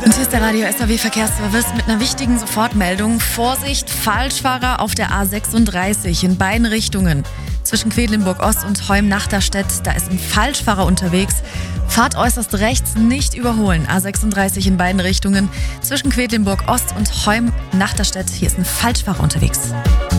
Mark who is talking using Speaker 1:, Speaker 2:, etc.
Speaker 1: Und hier ist der Radio SAW Verkehrsservice mit einer wichtigen Sofortmeldung. Vorsicht, Falschfahrer auf der A36 in beiden Richtungen. Zwischen Quedlinburg Ost und Heum-Nachterstedt, da ist ein Falschfahrer unterwegs. Fahrt äußerst rechts, nicht überholen. A36 in beiden Richtungen. Zwischen Quedlinburg Ost und Heum-Nachterstedt, hier ist ein Falschfahrer unterwegs.